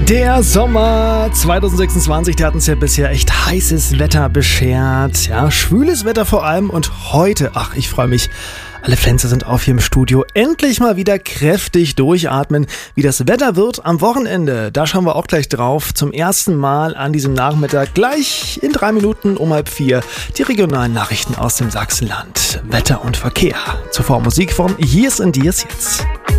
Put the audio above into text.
Der Sommer 2026, der hat uns ja bisher echt heißes Wetter beschert. Ja, schwüles Wetter vor allem. Und heute, ich freue mich, alle Fenster sind auf hier im Studio. Endlich mal wieder kräftig durchatmen, wie das Wetter wird am Wochenende. Da schauen wir auch gleich drauf. Zum ersten Mal an diesem Nachmittag, gleich in 3 Minuten um 3:30, die regionalen Nachrichten aus dem Sachsenland. Wetter und Verkehr. Zuvor Musik von Years and Years jetzt.